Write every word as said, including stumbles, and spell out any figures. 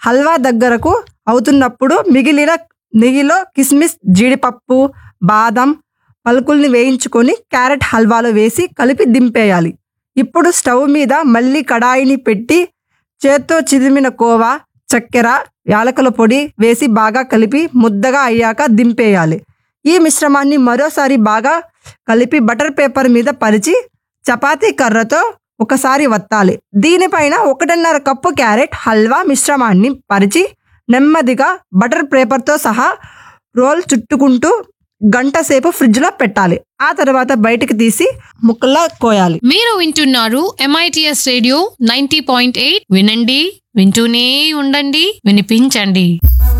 హల్వా దగ్గరకు అవుతున్నప్పుడు మిగిలిన నెయ్యిలో కిస్మిస్, జీడిపప్పు, బాదం పలుకుల్ని వేయించుకొని క్యారెట్ హల్వాలో వేసి కలిపి దింపేయాలి. ఇప్పుడు స్టవ్ మీద మళ్ళీ కడాయిని పెట్టి చేత్తో చిదిమిన కోవా, చక్కెర, యాలకుల పొడి వేసి బాగా కలిపి ముద్దగా అయ్యాక దింపేయాలి. ఈ మిశ్రమాన్ని మరోసారి బాగా కలిపి బటర్ పేపర్ మీద పరిచి చపాతీ కర్రతో ఒకసారి వత్తాలి. దీనిపైన ఒకటిన్నర కప్పు క్యారెట్ హల్వా మిశ్రమాన్ని పరిచి నెమ్మదిగా బటర్ పేపర్తో సహా రోల్ చుట్టుకుంటూ గంట సేపు ఫ్రిడ్జ్లో పెట్టాలి. ఆ తర్వాత బయటికి తీసి ముక్కలా కోయాలి. మీరు వింటున్నారు MITS radio ninety point eight. వినండి, వింటూనే ఉండండి, వినిపించండి.